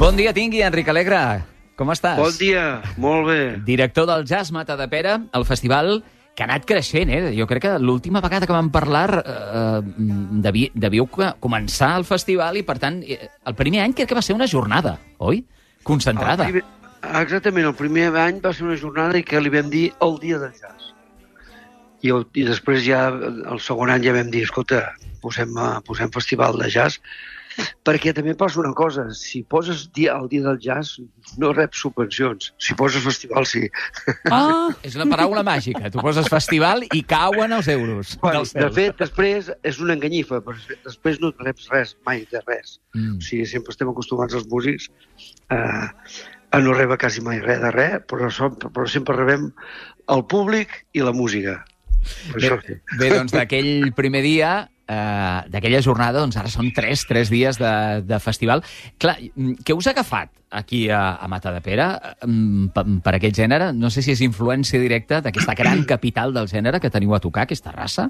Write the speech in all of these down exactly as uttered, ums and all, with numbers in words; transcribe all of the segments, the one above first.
Bon dia tingui, Enric Alegre. Com estàs? Bon dia, molt bé. Director del Jazz Matadepera, el festival que ha anat creixent, eh? Jo crec que l'última vegada que vam parlar eh, deví, devíeu començar el festival i, per tant, el primer any crec que va ser una jornada, oi? Concentrada. El primer, exactament, el primer any va ser una jornada i que li vam dir el dia del jazz. I, el, i després ja, el segon any ja vam dir, escolta, posem, posem festival de jazz, perquè també passa una cosa, si poses dia, el dia del jazz no reps subvencions, si poses festival sí. Ah, és la paraula màgica, tu poses festival i cauen els euros. Bueno, de fet, després és una enganyifa, però després no reps res, mai de res. Mm. O sigui, sempre estem acostumats els músics eh, a no rebre quasi mai res de res, però, som, però sempre rebem el públic i la música. Bé, bé, doncs d'aquell primer dia, eh, d'aquella jornada, doncs ara són tres, tres dies de, de festival. Clar, què us ha agafat aquí a, a Matadepera per, per aquest gènere? No sé si és influència directa d'aquesta gran capital del gènere que teniu a tocar, que és Terrassa.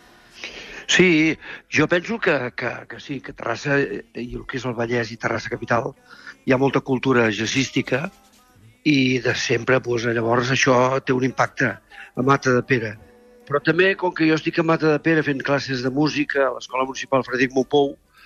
Sí, jo penso que, que, que sí, que Terrassa i el que és el Vallès i Terrassa capital hi ha molta cultura jazzística i de sempre, doncs, llavors això té un impacte a Matadepera. Però també, com que jo estic a Matadepera fent classes de música a l'Escola Municipal Frederic Mompou,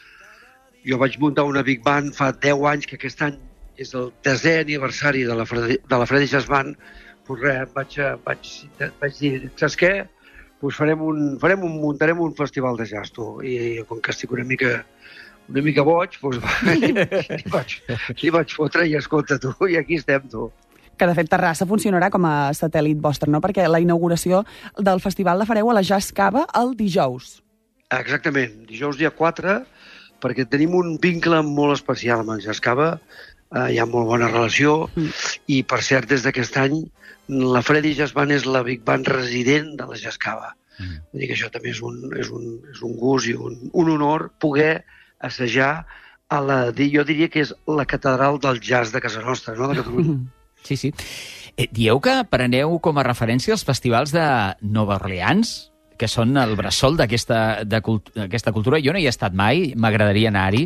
jo vaig muntar una Big Band fa deu anys, que aquest any és el desè aniversari de la Frederic, de la Frederic Jazz Band, doncs res, vaig, vaig, vaig dir, saps què? Doncs farem un, farem un, muntarem un festival de jazz, tu. I com que estic una mica, una mica boig, doncs va, li, vaig, li vaig fotre i escolta, tu, i aquí estem, tu. Que, de fet, Terrassa funcionarà com a satèl·lit vostre, no? Perquè la inauguració del festival la fareu a la Jazz Cava el dijous. Exactament, dijous dia quatre, perquè tenim un vincle molt especial amb el Jazz Cava, eh, hi ha molt bona relació, mm. i, per cert, des d'aquest any, la Frederic Jazz Band és la Big Band resident de la Jazz Cava. Mm. Vull dir que això també és un, és un, és un gust i un, un honor poder assajar a la, jo diria que és la catedral del jazz de casa nostra, no?, de Catalunya. Mm. Sí, sí. Eh, dieu que preneu com a referència els festivals de Nova Orleans, que són el bressol d'aquesta cult cultura. Jo no hi he estat mai, m'agradaria anar-hi.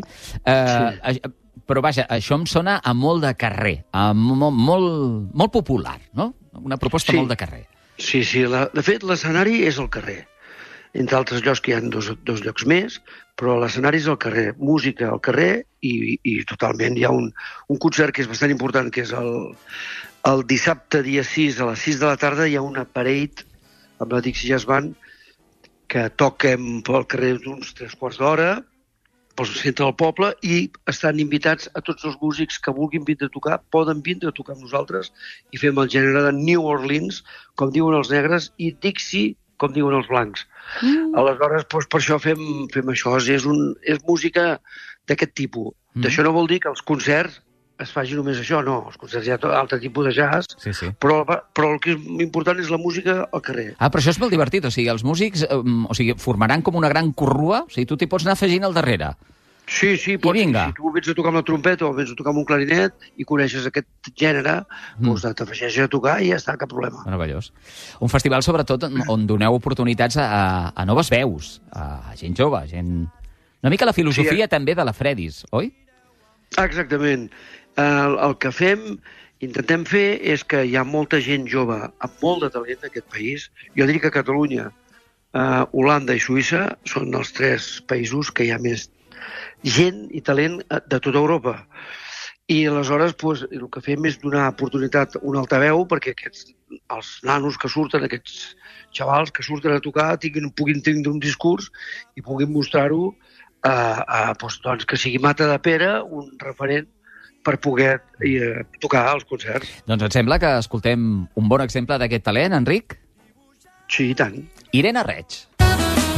Eh, sí. Però, vaja, això em sona a molt de carrer, a molt, molt, molt popular, no? Una proposta sí. molt de carrer. Sí, sí. La, de fet, l'escenari és el carrer. Entre altres llocs que hi ha dos, dos llocs més, però l'escenari és al carrer, música al carrer i, i totalment hi ha un, un concert que és bastant important, que és el, el dissabte dia sis a les sis de la tarda hi ha una parade amb la Dixie Jazz Band que toquem pel carrer d'uns tres quarts d'hora pel centre del poble i estan invitats a tots els músics que vulguin vindre a tocar, poden vindre a tocar amb nosaltres i fem el gènere de New Orleans, com diuen els negres, i Dixie, com diuen els blancs. Mm. Aleshores, doncs, per això fem, fem això. És, un, és música d'aquest tipus. Mm. D'això no vol dir que els concerts es faci només això, no. Els concerts hi ha altre tipus de jazz, sí, sí. Però, però el que és important és la música al carrer. Ah, però això és molt divertit. O sigui, els músics um, o sigui, formaran com una gran corrua, o sigui, tu t'hi pots anar afegint al darrere. Sí, sí, pots, si tu vens a tocar amb la trompeta o vens a tocar amb un clarinet i coneixes aquest gènere, mm. doncs t'afegeixes a tocar i ja està, cap problema. Meravellós. Un festival, sobretot, on doneu oportunitats a, a noves veus, a gent jove, gent... Una mica la filosofia sí, també de la Fredis, oi? Exactament. El, el que fem, intentem fer, és que hi ha molta gent jove amb molt de talent en aquest país. Jo diria que Catalunya, eh, Holanda i Suïssa són els tres països que hi ha més gent i talent de tota Europa. I aleshores doncs, el que fem és donar oportunitat a un altaveu perquè aquests, els nanos que surten, aquests xavals que surten a tocar, tinguin, puguin tindre un discurs i puguin mostrar-ho a, a, doncs, doncs, que sigui Matadepera un referent per poder eh, tocar als concerts. Doncs et sembla que escoltem un bon exemple d'aquest talent, Enric? Sí, i tant. Irene Reig.